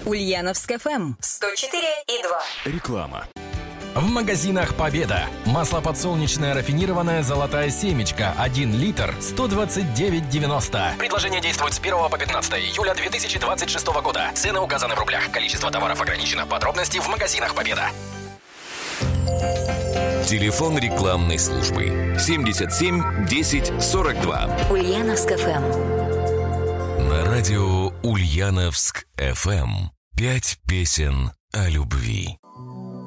Ульяновск ФМ 104,2. Реклама. В магазинах «Победа». Масло подсолнечное рафинированное «Золотая семечка» 1 литр 129,90. Предложение действует с 1 по 15 июля 2026 года. Цены указаны в рублях. Количество товаров ограничено. Подробности в магазинах «Победа». Телефон рекламной службы 77 10 42. Ульяновск ФМ. На радио Ульяновск ФМ. 5 песен о любви.